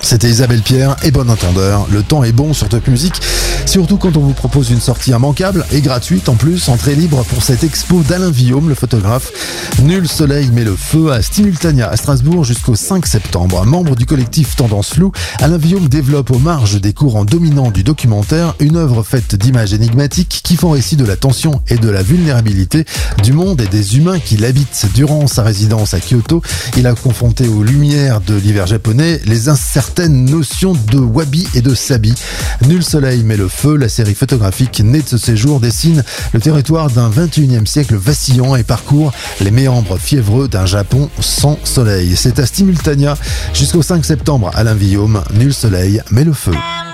C'était Isabelle Pierre et bon entendeur. Le temps est bon sur Top Music, surtout quand on vous propose une sortie immanquable et gratuite en plus, entrée libre pour cette expo d'Alain Villaume, le photographe. Nul soleil met le feu à Simultania à Strasbourg jusqu'au 5 septembre. Membre du collectif Tendance Floue, Alain Villaume développe aux marges des courants dominants du documentaire une œuvre faite d'images énigmatiques qui font récit de la tension et de la vulnérabilité du monde et des humains qui l'habitent. Durant sa résidence à Kyoto, il a confronté aux lumières de l'hiver japonais les incertaines notions de wabi et de sabi. Nul soleil met le feu, la série photographique née de ce séjour dessine le territoire d'un 21e siècle vacillant et parcourt les méandres fiévreux d'un Japon sans soleil. C'est à Simultania jusqu'au 5 septembre. Alain Villaume, Nul soleil met le feu.